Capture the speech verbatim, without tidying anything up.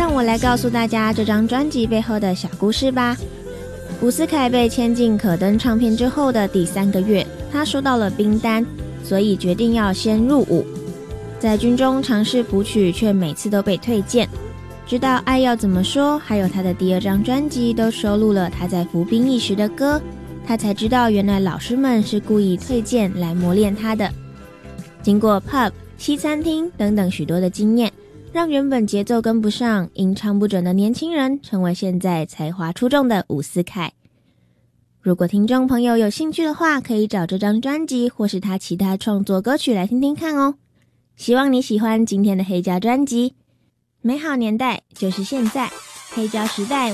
让我来告诉大家这张专辑背后的小故事吧。伍思凯被签进可登唱片之后的第三个月，他收到了兵单，所以决定要先入伍。在军中尝试谱曲，却每次都被退件。直到《爱要怎么说》还有他的第二张专辑都收录了他在服兵役时的歌，他才知道原来老师们是故意退件来磨练他的。经过 pub、西餐厅等等许多的经验，让原本节奏跟不上、吟唱不准的年轻人成为现在才华出众的伍思凯。如果听众朋友有兴趣的话，可以找这张专辑或是他其他创作歌曲来听听看哦。希望你喜欢今天的黑胶专辑。美好年代就是现在，黑胶时代